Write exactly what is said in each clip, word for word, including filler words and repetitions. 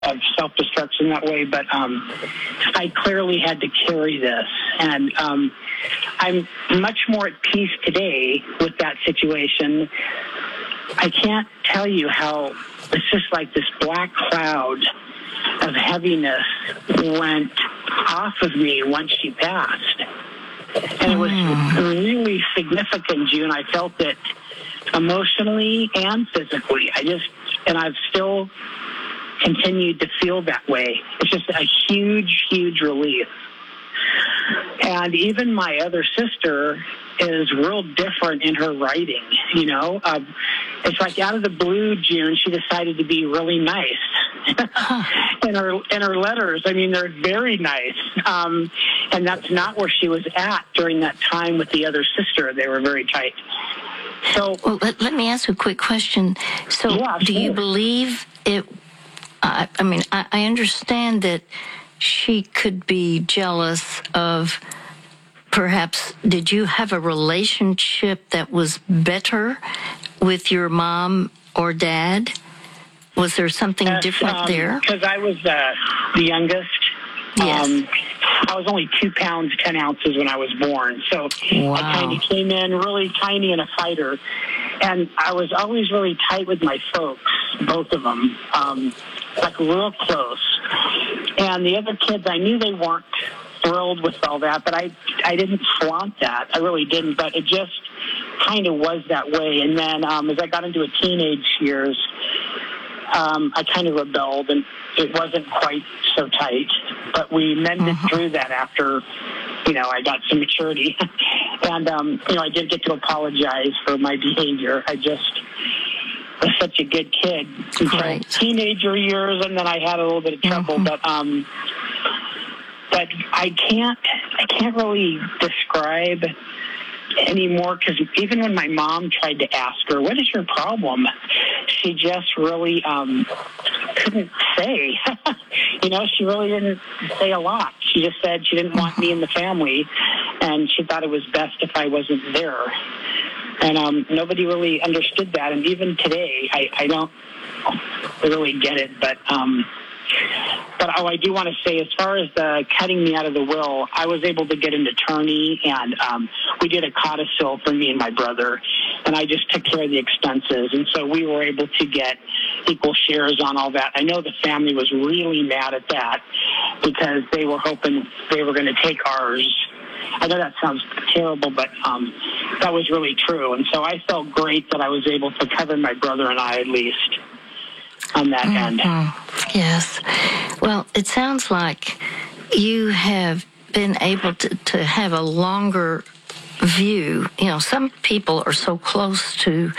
of self-destruction that way, but um, I clearly had to carry this. And um, I'm much more at peace today with that situation. I can't tell you how it's just like this black cloud of heaviness went off of me once she passed. And it was really significant, June. I felt it emotionally and physically. I just, and I've still continued to feel that way. It's just a huge, huge relief. And even my other sister is real different in her writing, you know. Um, it's like out of the blue, June, she decided to be really nice. in her in her letters. I mean, they're very nice. Um, and that's not where she was at during that time with the other sister. They were very tight. So, well, let, let me ask you a quick question. So, yeah, do sure. you believe it? I, I mean, I, I understand that she could be jealous of. Perhaps, did you have a relationship that was better with your mom or dad? Was there something yes, different um, there? Because I was uh, the youngest. Yes. Um, I was only two pounds, ten ounces when I was born. So wow. I kind of came in really tiny and a fighter. And I was always really tight with my folks, both of them, um, like real close. And the other kids, I knew they weren't thrilled with all that, but I I didn't flaunt that. I really didn't, but it just kind of was that way. And then um, as I got into a teenage years, um, I kind of rebelled, and it wasn't quite so tight. But we mended uh-huh. through that after, you know, I got some maturity. and, um, you know, I did get to apologize for my behavior. I just was such a good kid until right. teenager years, and then I had a little bit of trouble. Uh-huh. But, um... But I can't, I can't really describe anymore, because even when my mom tried to ask her, what is your problem? She just really um, couldn't say. you know, she really didn't say a lot. She just said she didn't want me in the family, and she thought it was best if I wasn't there. And um, nobody really understood that. And even today, I, I don't really get it, but... Um, But oh, I do want to say, as far as the cutting me out of the will, I was able to get an attorney, and um, we did a codicil for me and my brother, and I just took care of the expenses. And so we were able to get equal shares on all that. I know the family was really mad at that because they were hoping they were going to take ours. I know that sounds terrible, but um, that was really true. And so I felt great that I was able to cover my brother and I, at least, on that mm-hmm. end. Yes. Well, it sounds like you have been able to, to have a longer view. You know, some people are so close to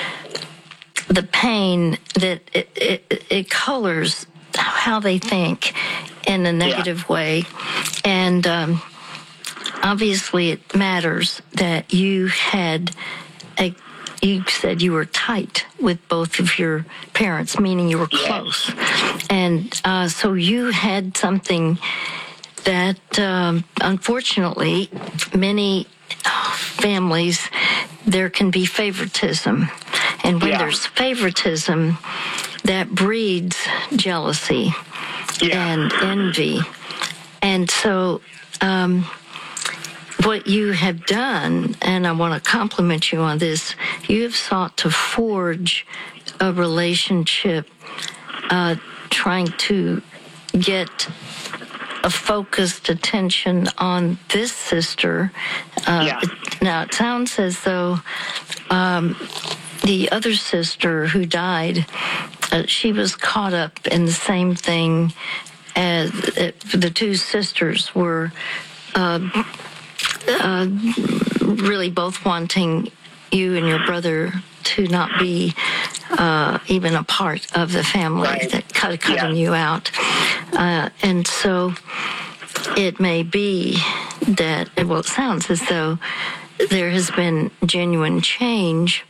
the pain that it, it, it colors how they think in a negative yeah. way. And um, obviously it matters that you had a You said you were tight with both of your parents, meaning you were close. Yes. And uh, so you had something that, um, unfortunately, many families, there can be favoritism. And when yeah. there's favoritism, that breeds jealousy yeah. and envy. And so... Um, what you have done, and I want to compliment you on this, you have sought to forge a relationship, uh, trying to get a focused attention on this sister. Uh, yeah. Now, it sounds as though um, the other sister who died, uh, she was caught up in the same thing as uh, the two sisters were uh, Uh, really both wanting you and your brother to not be uh, even a part of the family, right. that cut, cutting yeah. you out. Uh, and so it may be that, well, it sounds as though there has been genuine change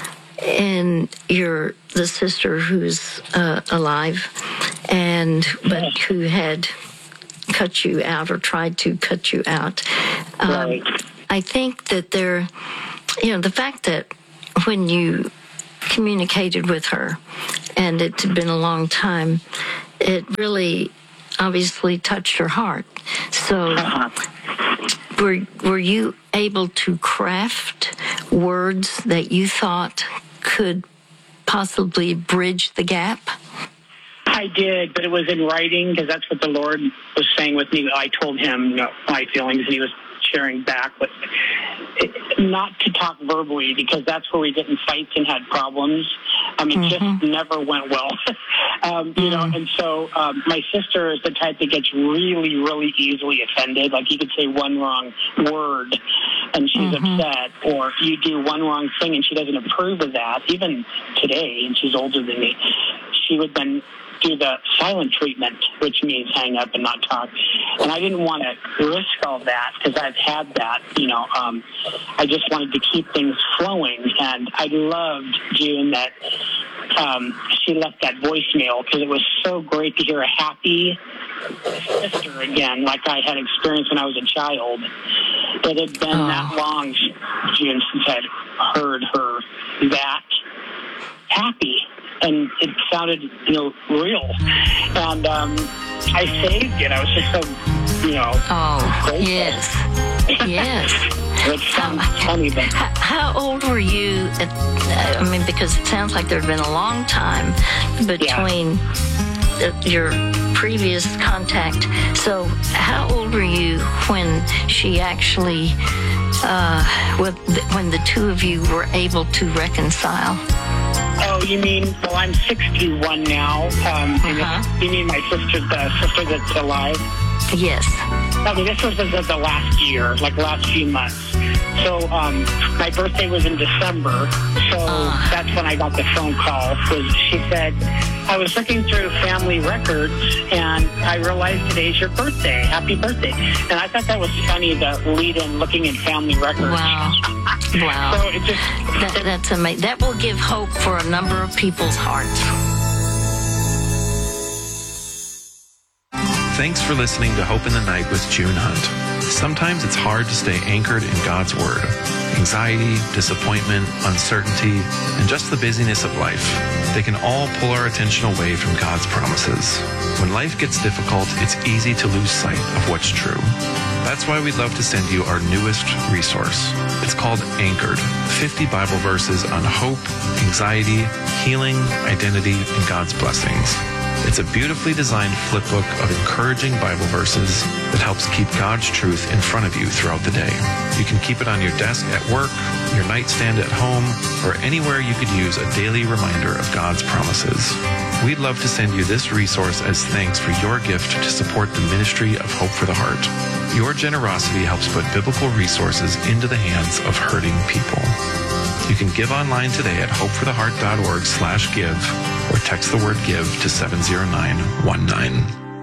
in your the sister who's uh, alive, and but who had cut you out or tried to cut you out. Um, right. I think that there, you know, the fact that when you communicated with her, and it had been a long time, it really obviously touched your heart. So Uh-huh. were, were you able to craft words that you thought could possibly bridge the gap? I did, but it was in writing because that's what the Lord was saying with me. I told him, you know, my feelings, and he was sharing back, but it, not to talk verbally because that's where we get in fights and had problems. Um, it Mm-hmm. just never went well, um, you mm-hmm. know. And so um, my sister is the type that gets really, really easily offended. Like you could say one wrong word, and she's Mm-hmm. upset, or you do one wrong thing and she doesn't approve of that. Even today, and she's older than me, she would then do the silent treatment, which means hang up and not talk. And I didn't want to risk all that because I've had that, you know. Um, I just wanted to keep things flowing. And I loved, June, that um, she left that voicemail because it was so great to hear a happy sister again, like I had experienced when I was a child. It had been oh. that long, June, since I'd heard her that happy. And it sounded, you know, real. And um, I saved it. I was just so, you know. Oh, grateful. yes. Yes. It sounds funny, but. How, how old were you? At, I mean, because it sounds like there had been a long time between yeah. the, your previous contact. So how old were you when she actually, uh, with, when the two of you were able to reconcile? Oh, you mean, well, I'm sixty-one now. Um, uh-huh. You mean my sister, the sister that's alive? Yes. I mean, this was the, the last year, like last few months. So um, my birthday was in December, so uh. that's when I got the phone call. Was she said, I was looking through family records, and I realized today's your birthday. Happy birthday. And I thought that was funny, the lead in looking in family records. Wow. Wow. So it just, that, that's amazing. That will give hope for a number of people's hearts. Thanks for listening to Hope in the Night with June Hunt. Sometimes it's hard to stay anchored in God's Word. Anxiety, disappointment, uncertainty, and just the busyness of life. They can all pull our attention away from God's promises. When life gets difficult, it's easy to lose sight of what's true. That's why we'd love to send you our newest resource. It's called Anchored, fifty Bible verses on hope, anxiety, healing, identity, and God's blessings. It's a beautifully designed flipbook of encouraging Bible verses that helps keep God's truth in front of you throughout the day. You can keep it on your desk at work, your nightstand at home, or anywhere you could use a daily reminder of God's promises. We'd love to send you this resource as thanks for your gift to support the ministry of Hope for the Heart. Your generosity helps put biblical resources into the hands of hurting people. You can give online today at hopefortheheart.org slash give or text the word give to seven zero nine one nine.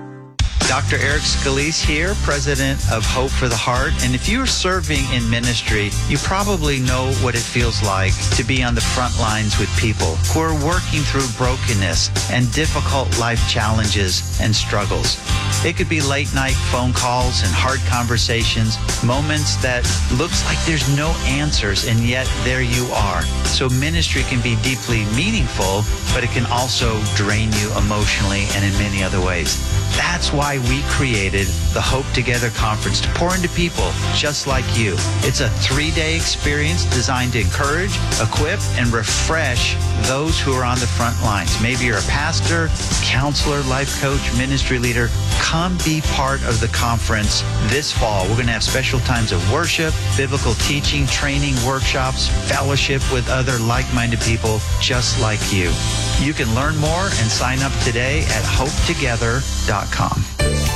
Doctor Eric Scalise here, president of Hope for the Heart. And if you're serving in ministry, you probably know what it feels like to be on the front lines with people who are working through brokenness and difficult life challenges and struggles. It could be late night phone calls and hard conversations, moments that looks like there's no answers, and yet there you are. So ministry can be deeply meaningful, but it can also drain you emotionally and in many other ways. That's why we created the Hope Together Conference to pour into people just like you. It's a three-day experience designed to encourage, equip, and refresh those who are on the front lines. Maybe you're a pastor, counselor, life coach, ministry leader. Come be part of the conference this fall. We're going to have special times of worship, biblical teaching, training, workshops, fellowship with other like-minded people just like you. You can learn more and sign up today at hope together dot com.